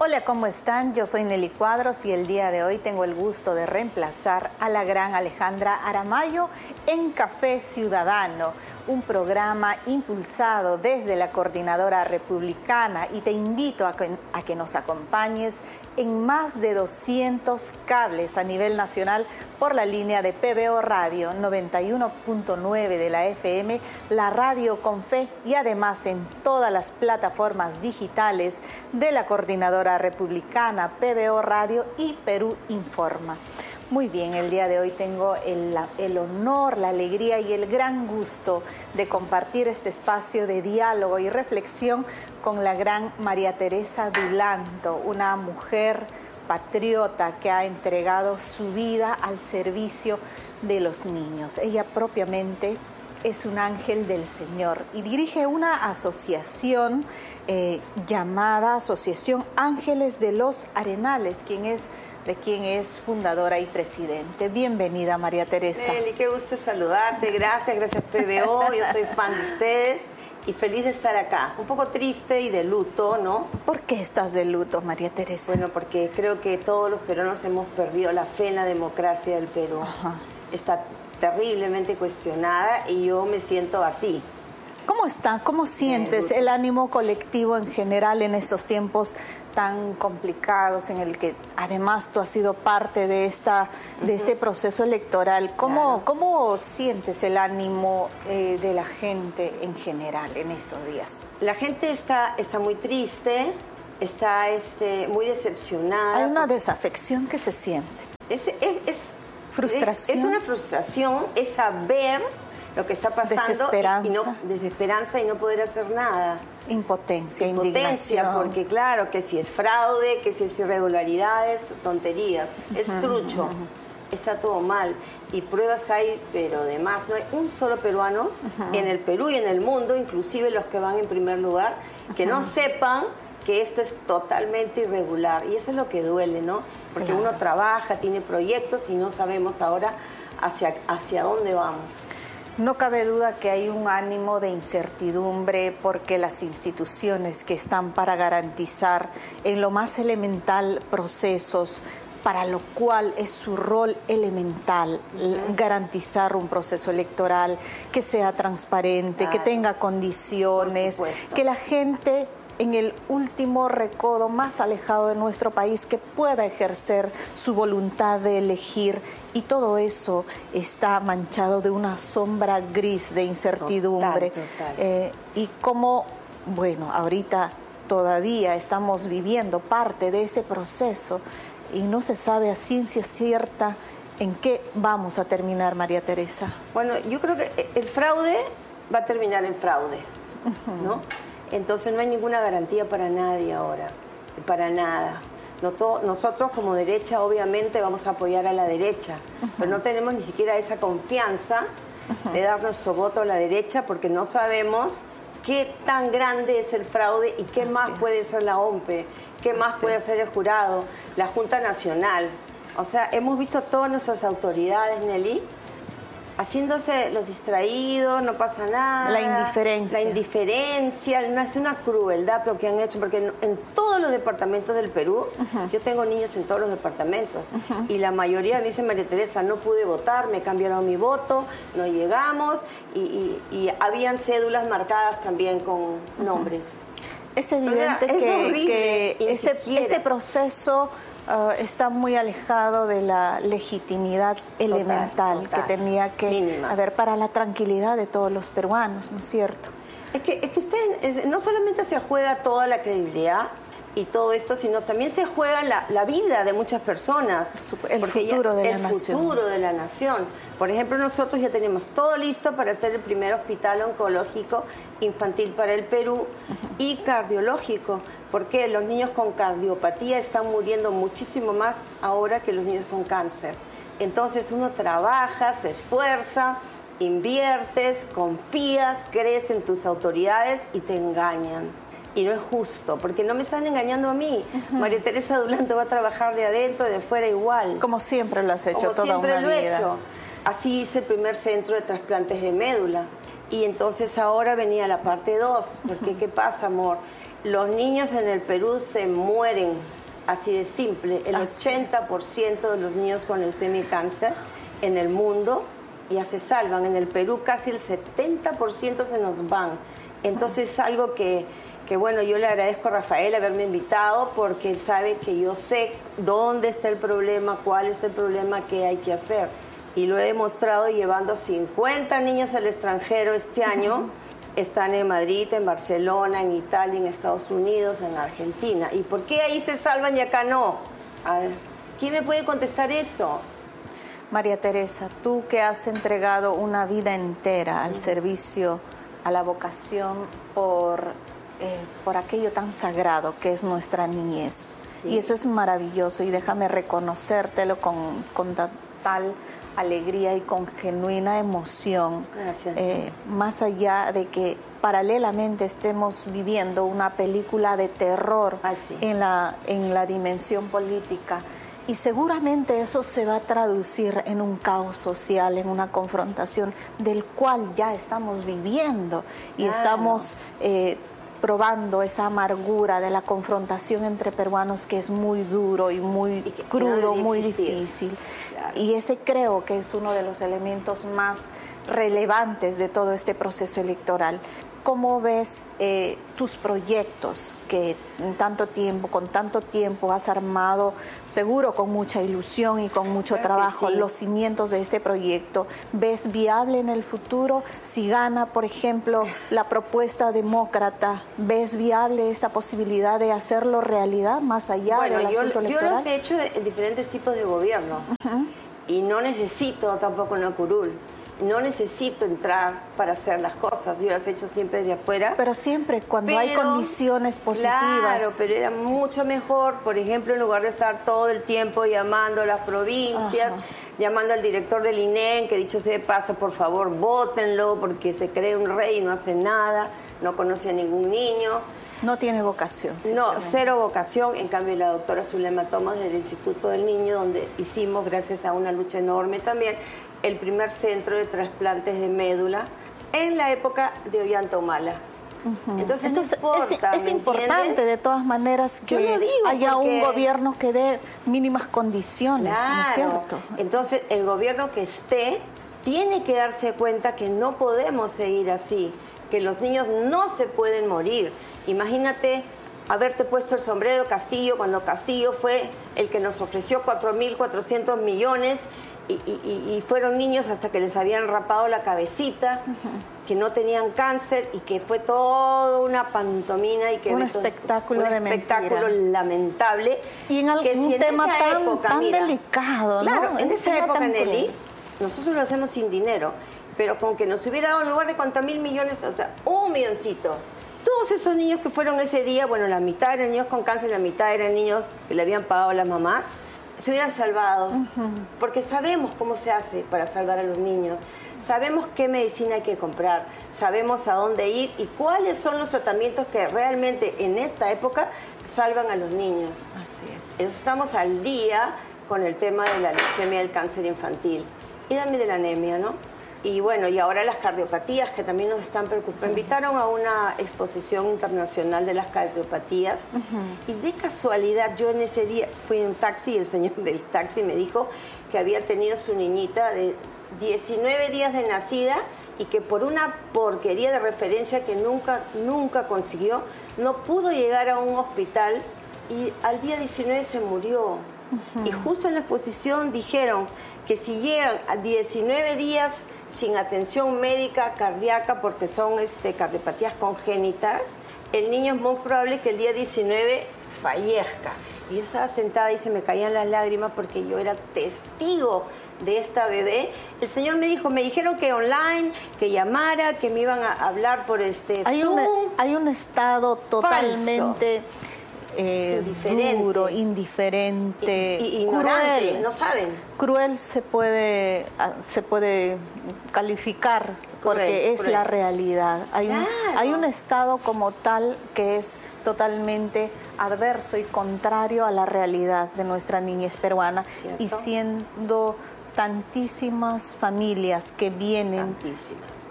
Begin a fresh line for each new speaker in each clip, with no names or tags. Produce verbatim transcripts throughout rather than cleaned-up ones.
Hola, ¿cómo están? Yo soy Nelly Cuadros y el día de hoy tengo el gusto de reemplazar a la gran Alejandra Aramayo en Café Ciudadano, un programa impulsado desde la Coordinadora Republicana, y te invito a que, a que nos acompañes en más de doscientos cables a nivel nacional por la línea de P B O Radio noventa y uno punto nueve de la F M, la radio con fe, y además en todas las plataformas digitales de la Coordinadora Republicana, P B O Radio y Perú Informa. Muy bien, el día de hoy tengo el, el honor, la alegría y el gran gusto de compartir este espacio de diálogo y reflexión con la gran María Teresa Dulanto, una mujer patriota que ha entregado su vida al servicio de los niños. Ella propiamente es un ángel del Señor y dirige una asociación eh, llamada Asociación Ángeles de los Arenales, quien es de quien es fundadora y presidente. Bienvenida, María Teresa.
Nelly, qué gusto saludarte. Gracias, gracias P B O. Yo soy fan de ustedes y feliz de estar acá. Un poco triste y de luto, ¿no?
¿Por qué estás de luto, María Teresa?
Bueno, porque creo que todos los peruanos hemos perdido la fe en la democracia del Perú.
Ajá.
Está terriblemente cuestionada y yo me siento así.
¿Cómo está? ¿Cómo sientes el ánimo colectivo en general en estos tiempos tan complicados en el que además tú has sido parte de esta de este proceso electoral? ¿Cómo, claro. ¿Cómo sientes el ánimo eh, de la gente en general en estos días?
La gente está, está muy triste, está este, muy decepcionada.
Hay una desafección que se siente.
Es, es, es,
frustración.
Es, es una frustración, es saber lo que está pasando.
Desesperanza.
Y, y no, desesperanza y no poder hacer nada.
Impotencia,
Impotencia,
indignación.
Porque claro, que si es fraude, que si es irregularidades, tonterías, es uh-huh, trucho, uh-huh. Está todo mal. Y pruebas hay, pero de más. No hay un solo peruano uh-huh. en el Perú y en el mundo, inclusive los que van en primer lugar, que uh-huh. no sepan que esto es totalmente irregular. Y eso es lo que duele, ¿no? Porque claro. uno trabaja, tiene proyectos y no sabemos ahora hacia, hacia dónde vamos.
No cabe duda que hay un ánimo de incertidumbre porque las instituciones que están para garantizar en lo más elemental procesos, para lo cual es su rol elemental, uh-huh. garantizar un proceso electoral que sea transparente, claro. que tenga condiciones, que la gente en el último recodo más alejado de nuestro país que pueda ejercer su voluntad de elegir, y todo eso está manchado de una sombra gris de incertidumbre.
Total, total.
Eh, y como, bueno, ahorita todavía estamos viviendo parte de ese proceso y no se sabe a ciencia cierta en qué vamos a terminar, María Teresa.
Bueno, yo creo que el fraude va a terminar en fraude, uh-huh. ¿no? Entonces no hay ninguna garantía para nadie ahora, para nada. Nosotros como derecha obviamente vamos a apoyar a la derecha, uh-huh. pero no tenemos ni siquiera esa confianza uh-huh. de dar nuestro voto a la derecha porque no sabemos qué tan grande es el fraude y qué Así más es. puede ser la O M P E, qué Así más puede es. hacer el jurado, la Junta Nacional. O sea, hemos visto a todas nuestras autoridades, Nelly, haciéndose los distraídos, no pasa nada.
La indiferencia.
La indiferencia, es una crueldad lo que han hecho, porque en, en todos los departamentos del Perú, uh-huh. yo tengo niños en todos los departamentos, uh-huh. y la mayoría me dice, María Teresa, no pude votar, me cambiaron mi voto, no llegamos, y, y, y habían cédulas marcadas también con nombres.
Uh-huh. Es evidente o sea, que,
es
que este, este proceso Uh, está muy alejado de la legitimidad total, elemental total, que tenía que mínima. haber para la tranquilidad de todos los peruanos, ¿no es cierto?
Es que, es que usted no solamente se juega toda la credibilidad y todo esto, sino también se juega la, la vida de muchas personas.
El futuro de la
el
nación.
El futuro de la nación. Por ejemplo, nosotros ya tenemos todo listo para hacer el primer hospital oncológico infantil para el Perú uh-huh. y cardiológico, porque los niños con cardiopatía están muriendo muchísimo más ahora que los niños con cáncer. Entonces uno trabaja, se esfuerza, inviertes, confías, crees en tus autoridades y te engañan. Y no es justo, porque no me están engañando a mí. Uh-huh. María Teresa Dulanto va a trabajar de adentro y de fuera igual.
Como siempre lo has hecho
Como
toda una vida.
Como siempre lo he hecho. Así hice el primer centro de trasplantes de médula. Y entonces ahora venía la parte dos, porque ¿qué pasa, amor? Los niños en el Perú se mueren, así de simple. El
Así
ochenta por ciento de los niños con leucemia y cáncer en el mundo ya se salvan. En el Perú casi el setenta por ciento se nos van. Entonces es algo que, que, bueno, yo le agradezco a Rafael haberme invitado, porque él sabe que yo sé dónde está el problema, cuál es el problema, qué hay que hacer. Y lo he demostrado llevando cincuenta niños al extranjero este año. Están en Madrid, en Barcelona, en Italia, en Estados Unidos, en Argentina. ¿Y por qué ahí se salvan y acá no? A ver, ¿quién me puede contestar eso?
María Teresa, tú que has entregado una vida entera al servicio, a la vocación por, eh, por aquello tan sagrado que es nuestra niñez. Sí. Y eso es maravilloso, y déjame reconocértelo con, con tal alegría y con genuina emoción.
Gracias.
Eh, más allá de que paralelamente estemos viviendo una película de terror
ah, sí.
en la, en la dimensión política, y seguramente eso se va a traducir en un caos social, en una confrontación del cual ya estamos viviendo y
claro. estamos
eh, probando esa amargura de la confrontación entre peruanos, que es muy duro y muy y crudo, muy
existir.
difícil.
Claro.
Y ese creo que es uno de los elementos más relevantes de todo este proceso electoral. ¿Cómo ves eh, tus proyectos que en tanto tiempo, con tanto tiempo has armado, seguro con mucha ilusión y con mucho
claro
trabajo,
sí.
los cimientos de este proyecto? ¿Ves viable en el futuro? Si gana, por ejemplo, la propuesta demócrata, ¿ves viable esta posibilidad de hacerlo realidad más allá
bueno,
del asunto
yo,
electoral?
Yo los he hecho en diferentes tipos de gobierno. Uh-huh. Y no necesito tampoco una curul. No necesito entrar para hacer las cosas, yo las he hecho siempre desde afuera.
Pero siempre cuando
pero,
hay condiciones positivas.
Claro, pero era mucho mejor, por ejemplo, en lugar de estar todo el tiempo llamando a las provincias, ajá. llamando al director del I N E M, que dicho sea de paso, por favor, vótenlo, porque se cree un rey y no hace nada, no conoce a ningún niño.
No tiene vocación.
No, cero vocación. En cambio, la doctora Zulema Thomas del Instituto del Niño, donde hicimos, gracias a una lucha enorme también, el primer centro de trasplantes de médula en la época de Ollanta Humala.
Uh-huh.
Entonces,
Entonces
no importa,
es, es importante
entiendes?
de todas maneras que
digo
haya
porque...
un gobierno que dé mínimas condiciones,
claro.
¿no es cierto?
Entonces, el gobierno que esté tiene que darse cuenta que no podemos seguir así, que los niños no se pueden morir. Imagínate haberte puesto el sombrero Castillo cuando Castillo fue el que nos ofreció cuatro mil cuatrocientos millones y, y, y fueron niños hasta que les habían rapado la cabecita, uh-huh. que no tenían cáncer, y que fue toda una pantomina y que
un espectáculo
un
de
espectáculo
mentira.
lamentable.
Y en algún
que si en
tema
esa
tan,
época,
tan
mira,
delicado,
claro,
¿no?
en, en esa época, Nelly,
cruel.
nosotros lo hacemos sin dinero, pero con que nos hubiera dado en lugar de cuántos mil millones, o sea, un milloncito. Todos esos niños que fueron ese día, bueno, la mitad eran niños con cáncer, la mitad eran niños que le habían pagado a las mamás, se hubieran salvado, uh-huh. porque sabemos cómo se hace para salvar a los niños, sabemos qué medicina hay que comprar, sabemos a dónde ir y cuáles son los tratamientos que realmente en esta época salvan a los niños.
Así es.
Estamos al día con el tema de la leucemia del cáncer infantil y también de la anemia, ¿no? Y bueno, y ahora las cardiopatías, que también nos están preocupando. Me invitaron a una exposición internacional de las cardiopatías, uh-huh. y de casualidad yo en ese día fui en un taxi y el señor del taxi me dijo que había tenido su niñita de diecinueve días de nacida y que por una porquería de referencia que nunca, nunca consiguió, no pudo llegar a un hospital y al día diecinueve se murió. Uh-huh. Y justo en la exposición dijeron que si llegan a diecinueve días sin atención médica cardíaca, porque son este, cardiopatías congénitas, el niño es muy probable que el día diecinueve fallezca. Y yo estaba sentada y se me caían las lágrimas porque yo era testigo de esta bebé. El señor me dijo, me dijeron que online, que llamara, que me iban a hablar por este
hay
Zoom.
Un, hay un estado totalmente... Falso. Eh,
indiferente.
duro, indiferente,
y, y, ignorante, cruel. No saben.
Cruel se puede, se puede calificar cruel, porque es cruel. La realidad. Hay, claro. un, hay un estado como tal que es totalmente adverso y contrario a la realidad de nuestra niñez peruana. ¿Cierto? Y siendo tantísimas familias que vienen
tantísimas.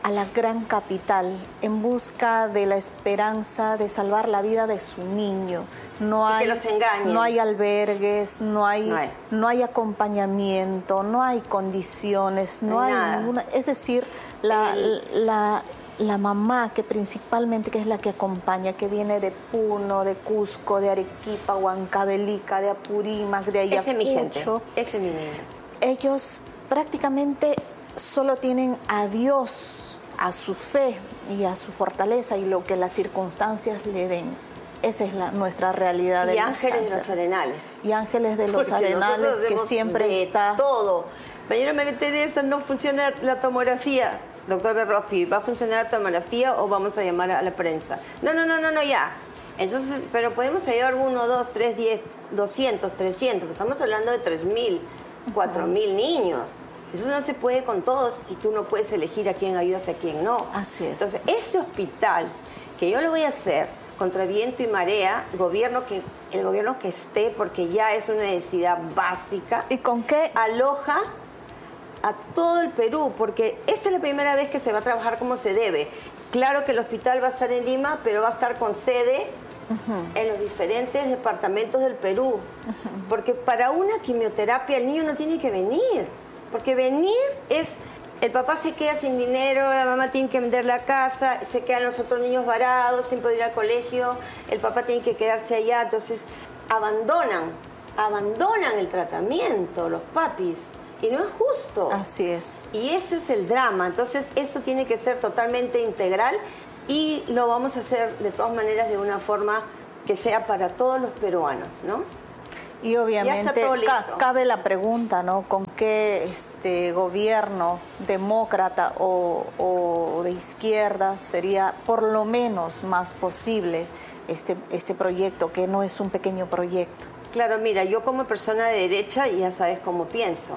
a la gran capital en busca de la esperanza de salvar la vida de su niño. No hay,
que los engañen.
No hay albergues, no hay,
no hay,
no hay acompañamiento, no hay condiciones, no, no hay, hay ninguna. Es decir, la, El... la, la mamá que principalmente que es la que acompaña, que viene de Puno, de Cusco, de Arequipa, Huancavelica, de Apurímac, de Ayacucho.
Ese es mi gente, ese es mi niñez.
Ellos prácticamente solo tienen a Dios, a su fe y a su fortaleza y lo que las circunstancias le den. Esa es la, nuestra realidad.
Y ángeles de los arenales.
Y ángeles de los
Porque
arenales que siempre
de
está...
todo. Mañana María Teresa, no funciona la tomografía. Doctor Berrospi, ¿va a funcionar la tomografía o vamos a llamar a la prensa? No, no, no, no, no, ya. Entonces, pero podemos llevar uno, dos, tres, diez, doscientos, trescientos. Estamos hablando de tres mil, cuatro mil niños. Eso no se puede con todos y tú no puedes elegir a quién ayudas y a quién no.
Así es.
Entonces, ese hospital que yo lo voy a hacer contra viento y marea, gobierno que el gobierno que esté, porque ya es una necesidad básica.
¿Y con qué?
Aloja a todo el Perú, porque esta es la primera vez que se va a trabajar como se debe. Claro que el hospital va a estar en Lima, pero va a estar con sede uh-huh. en los diferentes departamentos del Perú. Uh-huh. Porque para una quimioterapia el niño no tiene que venir. Porque venir es, el papá se queda sin dinero, la mamá tiene que vender la casa, se quedan los otros niños varados, sin poder ir al colegio, el papá tiene que quedarse allá, entonces abandonan, abandonan el tratamiento, los papis, y no es justo.
Así es.
Y eso es el drama, entonces esto tiene que ser totalmente integral y lo vamos a hacer de todas maneras de una forma que sea para todos los peruanos, ¿no?
Y obviamente ca cabe la pregunta, ¿no? ¿Con qué este gobierno demócrata o, o de izquierda sería por lo menos más posible este, este proyecto, que no es un pequeño proyecto?
Claro, mira, yo como persona de derecha ya sabes cómo pienso,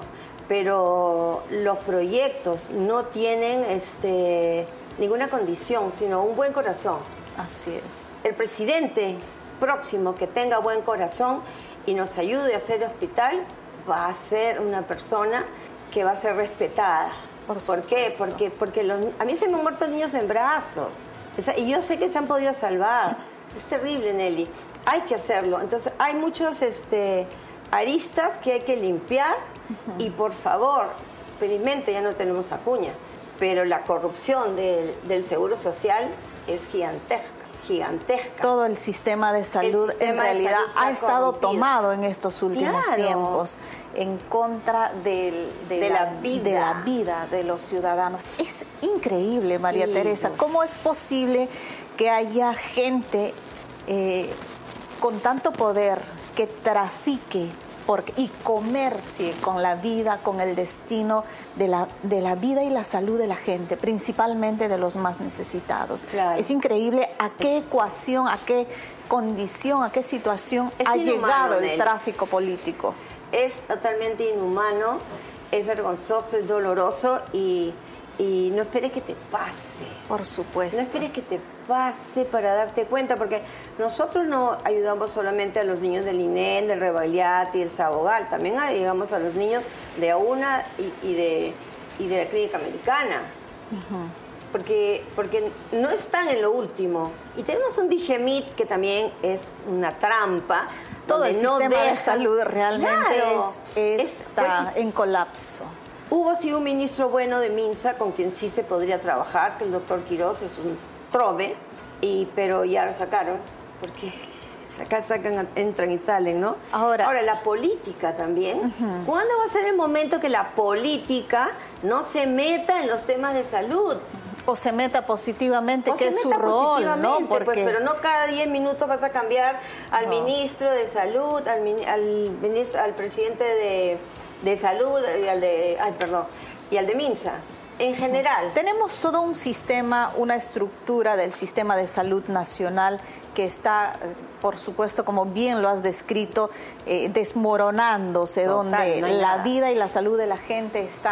pero los proyectos no tienen este, ninguna condición, sino un buen corazón.
Así es.
El presidente próximo que tenga buen corazón y nos ayude a hacer hospital, va a ser una persona que va a ser respetada.
Por,
¿Por qué? Porque, porque los, a mí se me han muerto niños en brazos. O sea, y yo sé que se han podido salvar. Es terrible, Nelly. Hay que hacerlo. Entonces, hay muchos este, aristas que hay que limpiar. Uh-huh. Y por favor, felizmente ya no tenemos Acuña, pero la corrupción del, del Seguro Social es gigantesca. gigantesca.
Todo el sistema de salud sistema en realidad ha estado corrompido. tomado en estos últimos
claro.
tiempos en contra del, de,
de,
la,
la vida.
de la vida de los ciudadanos. Es increíble, María sí, Teresa, Dios. ¿Cómo es posible que haya gente eh, con tanto poder que trafique Por, y comercie con la vida, con el destino de la, de la vida y la salud de la gente, principalmente de los más necesitados? Claro. Es increíble a qué es, ecuación, a qué condición, a qué situación ha inhumano, llegado el tráfico político.
Es totalmente inhumano, es vergonzoso, es doloroso y, y no esperes que te pase.
Por supuesto.
No esperes que te pase para darte cuenta, porque nosotros no ayudamos solamente a los niños del I N E M, del Rebaliat y del Sabogal, también ayudamos a los niños de AUNA y, y, de, y de la Clínica Americana. Uh-huh. porque, porque no están en lo último. Y tenemos un Digemit que también es una trampa.
Todo el
no
sistema
deja...
de salud realmente
claro,
es, está es, en colapso.
Hubo sí un ministro bueno de MINSA con quien sí se podría trabajar, que el doctor Quiroz es un trove, y, pero ya lo sacaron, porque acá sacan, entran y salen, ¿no?
Ahora,
Ahora la política también. Uh-huh. ¿Cuándo va a ser el momento que la política no se meta en los temas de salud?
O se meta positivamente,
o
que es su rol, ¿no?
Porque... Pues, pero no cada diez minutos vas a cambiar al no. ministro de salud, al, al ministro, al presidente de, de salud y al de, ay, perdón, y al de MINSA. En general.
Tenemos todo un sistema, una estructura del sistema de salud nacional que está, por supuesto, como bien lo has descrito, eh, desmoronándose, Total, donde no la nada. vida y la salud de la gente está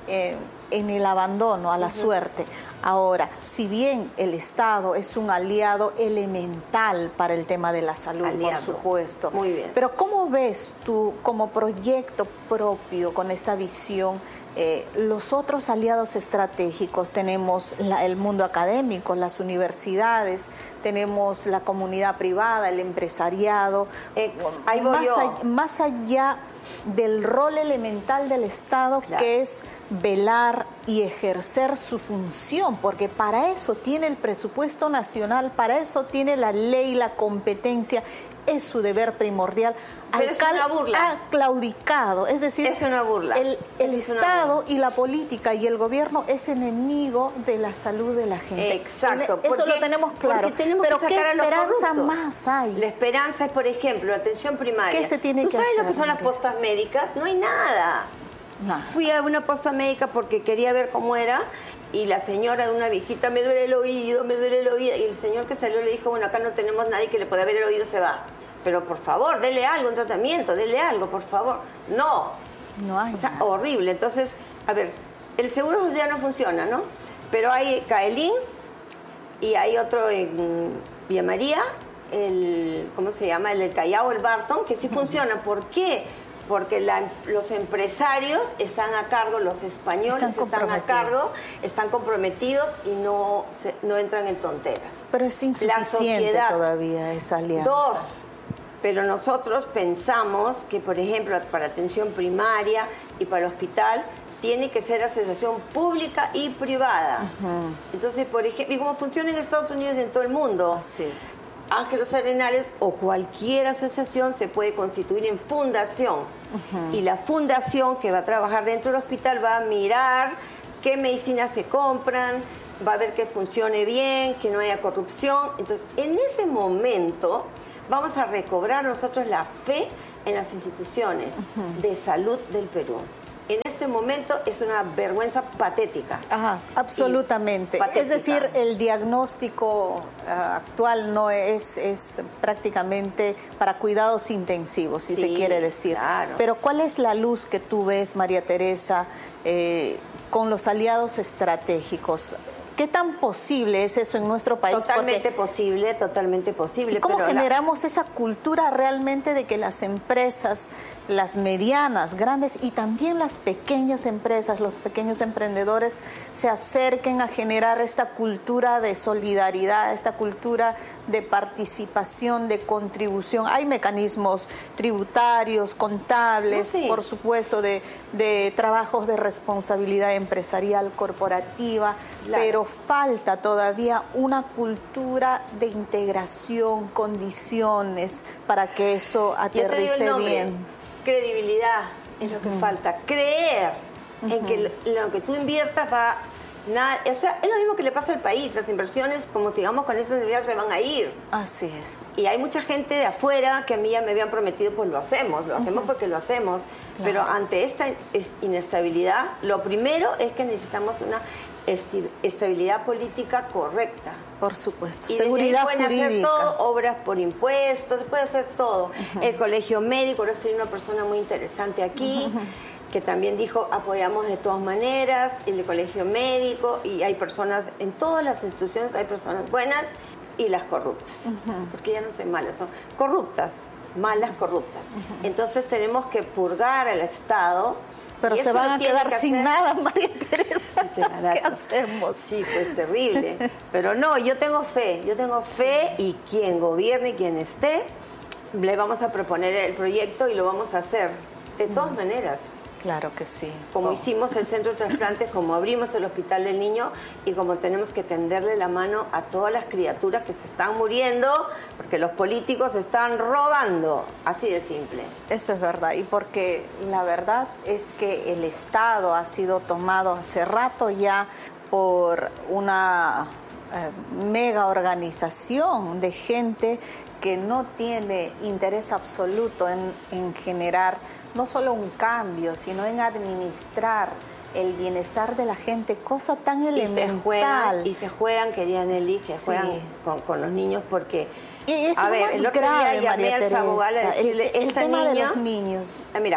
eh, en el abandono, a la uh-huh. suerte. Ahora, si bien el Estado es un aliado elemental para el tema de la salud, aliado. Por supuesto.
Muy bien.
Pero ¿cómo ves tú como proyecto propio con esa visión eh, los otros aliados estratégicos? Tenemos la, el mundo académico, las universidades, tenemos la comunidad privada, el empresariado.
Ex, ahí voy
más,
yo.
a, más allá del rol elemental del Estado, claro. que es velar y ejercer su función, porque para eso tiene el presupuesto nacional, para eso tiene la ley, la competencia, es su deber primordial.
Pero es una burla.
Ha claudicado, es decir,
es una burla.
el, el
es
Estado y la política y el gobierno es enemigo de la salud de la gente.
Exacto.
Eso
porque,
lo tenemos claro.
Tenemos
Pero
que
¿qué esperanza
los
más hay?
La esperanza es, por ejemplo, la atención primaria.
¿Qué se tiene
¿Tú
que
sabes
hacer,
lo que son
María?
las postas médicas? No hay nada.
No.
Fui a una posta médica porque quería ver cómo era y la señora, una viejita, me duele el oído, me duele el oído. Y el señor que salió le dijo, bueno, acá no tenemos nadie que le pueda ver el oído, se va. Pero por favor, dele algo, un tratamiento, dele algo, por favor. No.
No hay.
O sea,
nada.
horrible. Entonces, a ver, el seguro social no funciona, ¿no? Pero hay Caelín y hay otro en Villa María, el, ¿cómo se llama? El del Callao, el Barton, que sí funciona. ¿Por qué? Porque la, los empresarios están a cargo, los españoles están, están a cargo, están comprometidos y no, se, no entran en tonteras.
Pero es insuficiente la sociedad, todavía esa alianza.
Dos, pero nosotros pensamos que, por ejemplo, para atención primaria y para el hospital, tiene que ser asociación pública y privada. Uh-huh. Entonces, por ejemplo, y como funciona en Estados Unidos y en todo el mundo.
Así es.
Ángelos Arenales o cualquier asociación se puede constituir en fundación. Uh-huh. Y la fundación que va a trabajar dentro del hospital va a mirar qué medicinas se compran, va a ver que funcione bien, que no haya corrupción. Entonces, en ese momento vamos a recobrar nosotros la fe en las instituciones uh-huh. de salud del Perú. En este momento es una vergüenza patética.
Ajá, absolutamente.
Patética.
Es decir, el diagnóstico uh, actual no es, es prácticamente para cuidados intensivos, si sí, se quiere decir.
Claro.
Pero ¿cuál es la luz que tú ves, María Teresa, eh, con los aliados estratégicos? ¿Qué tan posible es eso en nuestro país?
Totalmente Porque, posible, totalmente posible.
¿Y cómo
pero
generamos
la...
esa cultura realmente de que las empresas, las medianas, grandes y también las pequeñas empresas, los pequeños emprendedores se acerquen a generar esta cultura de solidaridad, esta cultura de participación, de contribución? Hay mecanismos tributarios, contables, no, sí. por supuesto, de, de trabajos de responsabilidad empresarial corporativa, claro. pero falta todavía una cultura de integración, condiciones para que eso aterrice bien.
Credibilidad es lo que uh-huh. falta. Creer uh-huh. en que lo, lo que tú inviertas va... Nada, o sea, es lo mismo que le pasa al país. Las inversiones, como sigamos con esas inversiones, se van a ir.
Así es.
Y hay mucha gente de afuera que a mí ya me habían prometido, pues lo hacemos, lo hacemos uh-huh. porque lo hacemos. Claro. Pero ante esta inestabilidad, lo primero es que necesitamos una estabilidad política correcta.
Por supuesto.
Y
seguridad
pueden
jurídica.
hacer todo, obras por impuestos, se puede hacer todo. Uh-huh. El colegio médico, ahora estoy una persona muy interesante aquí, uh-huh. que también dijo, apoyamos de todas maneras, el colegio médico, y hay personas, en todas las instituciones hay personas buenas y las corruptas, uh-huh. porque ya no son malas, son corruptas, malas corruptas. Uh-huh. Entonces tenemos que purgar al Estado.
Pero se van a quedar sin hacer... nada, María Teresa. ¿Qué hacemos?
Sí, pues terrible. Pero no, yo tengo fe, yo tengo fe sí. y quien gobierne y quien esté, le vamos a proponer el proyecto y lo vamos a hacer. De todas mm. maneras.
Claro que sí.
Como
oh.
hicimos el centro de trasplantes, como abrimos el hospital del niño y como tenemos que tenderle la mano a todas las criaturas que se están muriendo porque los políticos están robando. Así de simple.
Eso es verdad. Y porque la verdad es que el Estado ha sido tomado hace rato ya por una eh, mega organización de gente que no tiene interés absoluto en, en generar no solo un cambio, sino en administrar el bienestar de la gente, cosa tan elemental.
Y se juegan, y se juegan querían el que sí. juegan con, con los niños porque...
Y eso
a ver,
es
el otro
grave,
día llamé
María
al
Teresa,
abogado a decirle,
el, el
esta
tema
niña,
de los niños.
Mira,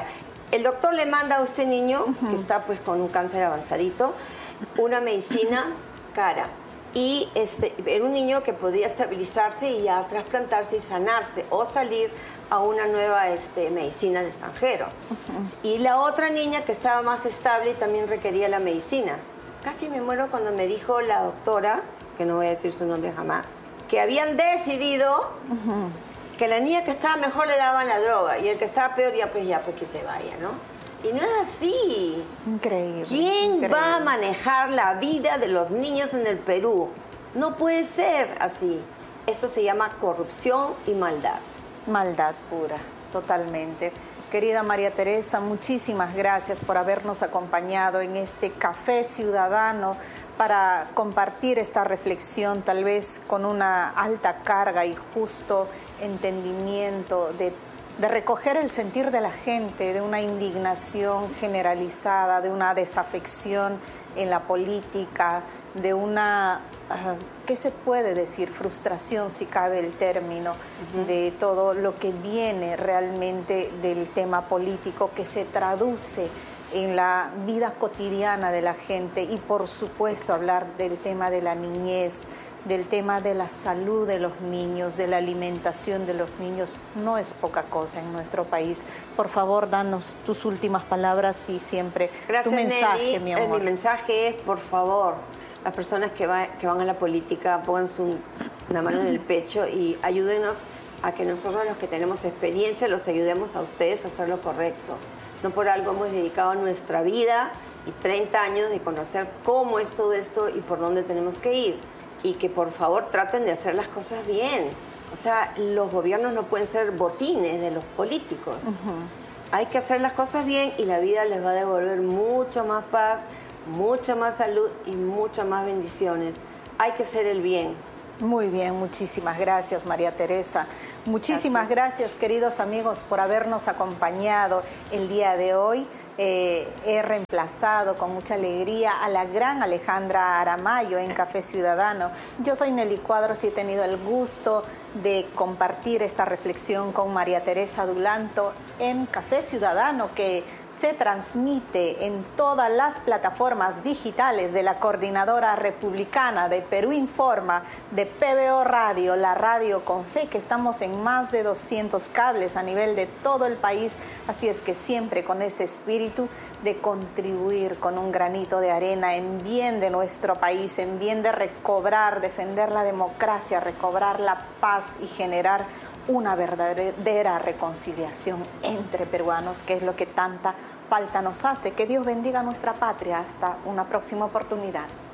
El doctor le manda a este niño, uh-huh. que está pues con un cáncer avanzadito, una medicina cara. Y este, era un niño que podía estabilizarse y ya trasplantarse y sanarse o salir a una nueva este, medicina del extranjero. Uh-huh. Y la otra niña que estaba más estable y también requería la medicina. Casi me muero cuando me dijo la doctora, que no voy a decir su nombre jamás, que habían decidido uh-huh. que la niña que estaba mejor le daban la droga y el que estaba peor ya pues ya pues que se vaya, ¿no? Y no es así.
Increíble.
¿Quién
increíble.
va a manejar la vida de los niños en el Perú? No puede ser así. Esto se llama corrupción y maldad.
Maldad pura, totalmente. Querida María Teresa, muchísimas gracias por habernos acompañado en este Café Ciudadano para compartir esta reflexión, tal vez con una alta carga y justo entendimiento de de recoger el sentir de la gente, de una indignación generalizada, de una desafección en la política, de una, uh, ¿qué se puede decir? Frustración, si cabe el término, uh-huh. de todo lo que viene realmente del tema político, que se traduce en la vida cotidiana de la gente y, por supuesto, hablar del tema de la niñez, del tema de la salud de los niños, de la alimentación de los niños, no es poca cosa en nuestro país. Por favor, danos tus últimas palabras y siempre
Gracias,
tu mensaje,
Nelly.
mi amor.
Mi mensaje es, por favor, las personas que, va, que van a la política, pónganse un, una mano en el pecho y ayúdenos a que nosotros, los que tenemos experiencia, los ayudemos a ustedes a hacer lo correcto. No por algo hemos dedicado nuestra vida y treinta años de conocer cómo es todo esto y por dónde tenemos que ir. Y que por favor traten de hacer las cosas bien. O sea, los gobiernos no pueden ser botines de los políticos. Uh-huh. Hay que hacer las cosas bien y la vida les va a devolver mucha más paz, mucha más salud y muchas más bendiciones. Hay que hacer el bien.
Muy bien, muchísimas gracias, María Teresa. Muchísimas gracias, gracias queridos amigos, por habernos acompañado el día de hoy. Eh, he reemplazado con mucha alegría a la gran Alejandra Aramayo en Café Ciudadano. Yo soy Nelly Cuadros y he tenido el gusto de compartir esta reflexión con María Teresa Dulanto en Café Ciudadano, que se transmite en todas las plataformas digitales de la Coordinadora Republicana de Perú Informa, de P B O Radio, la radio con fe, que estamos en más de doscientos cables a nivel de todo el país, así es que siempre con ese espíritu de contribuir con un granito de arena en bien de nuestro país, en bien de recobrar, defender la democracia, recobrar la paz y generar una verdadera reconciliación entre peruanos, que es lo que tanta falta nos hace. Que Dios bendiga a nuestra patria. Hasta una próxima oportunidad.